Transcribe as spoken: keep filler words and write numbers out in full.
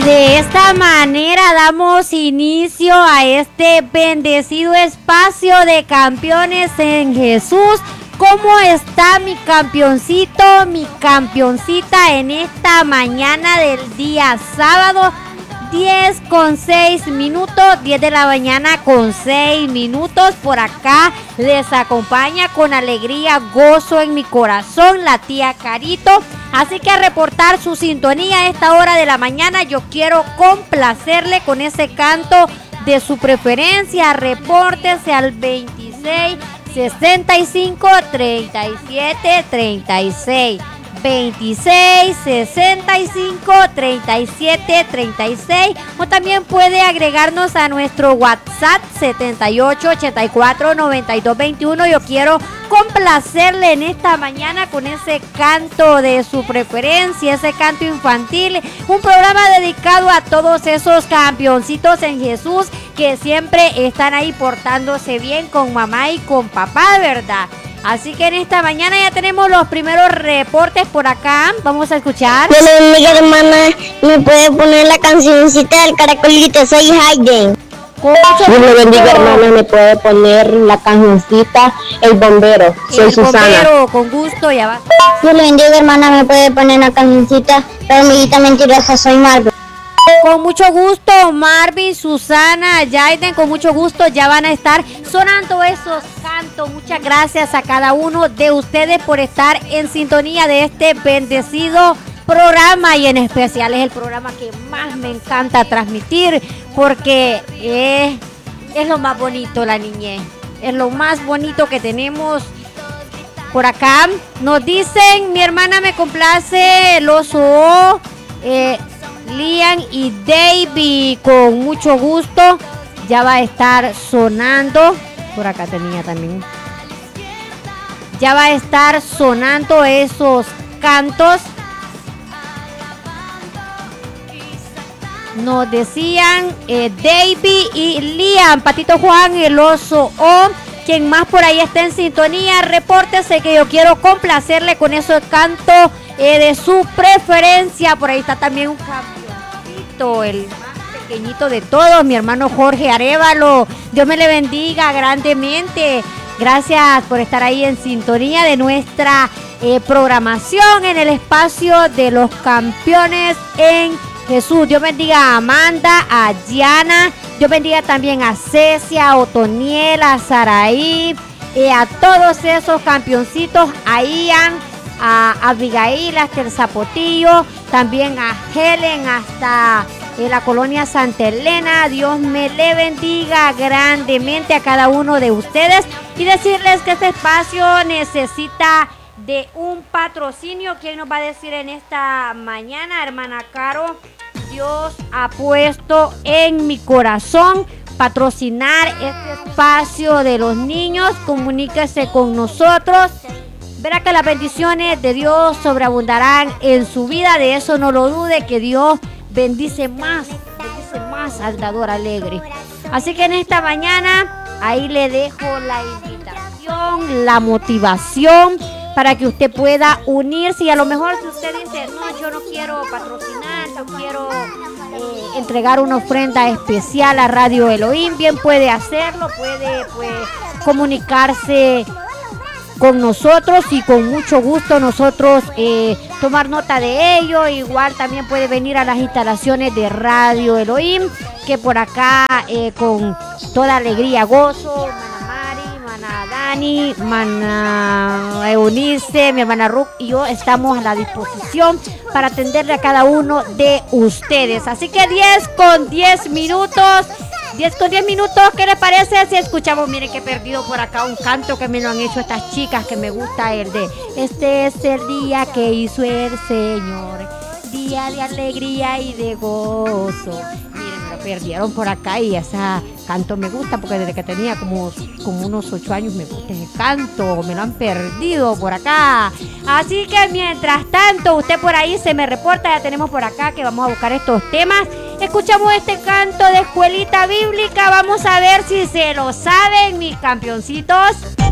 De esta manera damos inicio a este bendecido espacio de campeones en Jesús. ¿Cómo está mi campeoncito, mi campeoncita en esta mañana del día sábado? diez con seis minutos, diez de la mañana con seis minutos. Por acá les acompaña con alegría, gozo en mi corazón la tía Carito. Así que a reportar su sintonía a esta hora de la mañana, yo quiero complacerle con ese canto de su preferencia. Repórtese al veintiséis sesenta y cinco treinta y siete treinta y seis. veintiséis sesenta y cinco treinta y siete treinta y seis, o también puede agregarnos a nuestro WhatsApp setenta y ocho ochenta y cuatro noventa y dos veintiuno. Yo quiero complacerle en esta mañana con ese canto de su preferencia, ese canto infantil, un programa dedicado a todos esos campeoncitos en Jesús que siempre están ahí portándose bien con mamá y con papá, ¿verdad? Así que en esta mañana ya tenemos los primeros reportes por acá. Vamos a escuchar. Dios le bendiga, hermana. ¿Me puede poner la cancioncita del caracolito? Soy Hayden. Dios le bendiga, hermana. ¿Me puede poner la cancioncita El Bombero? Soy El Susana. Bombero, con gusto, ya va. Dios le bendiga, hermana. ¿Me puede poner la cancioncita La hormiguita mentirosa? Soy Marvel. Con mucho gusto, Marvin, Susana, Jaiden, con mucho gusto ya van a estar sonando esos cantos. Muchas gracias a cada uno de ustedes por estar en sintonía de este bendecido programa, y en especial es el programa que más me encanta transmitir porque es, es lo más bonito, la niñez, es lo más bonito que tenemos. Por acá nos dicen, mi hermana me complace el oso, eh, Lian y David, con mucho gusto ya va a estar sonando. Por acá tenía también, ya va a estar sonando esos cantos. Nos decían eh, David y Lian, Patito Juan, el oso O. Quien más por ahí está en sintonía, repórtese que yo quiero complacerle con esos cantos eh, de su preferencia. Por ahí está también un campeoncito, el más pequeñito de todos, mi hermano Jorge Arévalo. Dios me le bendiga grandemente. Gracias por estar ahí en sintonía de nuestra eh, programación en el espacio de los campeones en Jesús. Dios bendiga a Amanda, a Diana. Dios bendiga también a Cecia, a Otoniel, a Saraí, eh, a todos esos campeoncitos, a Ian, a Abigail, hasta el Zapotillo, también a Helen, hasta eh, la colonia Santa Elena. Dios me le bendiga grandemente a cada uno de ustedes y decirles que este espacio necesita de un patrocinio. ¿Quién nos va a decir en esta mañana, hermana Caro? Dios ha puesto en mi corazón patrocinar este espacio de los niños. Comuníquese con nosotros. Verá que las bendiciones de Dios sobreabundarán en su vida. De eso no lo dude, que Dios bendice más, bendice más al dador alegre. Así que en esta mañana ahí le dejo la invitación, la motivación para que usted pueda unirse. Y a lo mejor si usted dice, no, yo no quiero patrocinar, yo quiero eh, entregar una ofrenda especial a Radio Elohim, bien puede hacerlo, puede pues comunicarse con nosotros y con mucho gusto nosotros eh, tomar nota de ello. Igual también puede venir a las instalaciones de Radio Elohim, que por acá eh, con toda alegría, gozo, Mana Dani, Mana Eunice, mi hermana Ruth y yo estamos a la disposición para atenderle a cada uno de ustedes. Así que diez con diez minutos, diez con diez minutos, ¿qué les parece si escuchamos? Miren que he perdido por acá un canto que me lo han hecho estas chicas, que me gusta, el de este es el día que hizo el Señor, día de alegría y de gozo. Miren, me lo perdieron por acá y ese canto me gusta porque desde que tenía como, como unos ocho años me gusta ese canto, me lo han perdido por acá. Así que mientras tanto, usted por ahí se me reporta, ya tenemos por acá que vamos a buscar estos temas. Escuchamos este canto de escuelita bíblica, vamos a ver si se lo saben mis campeoncitos.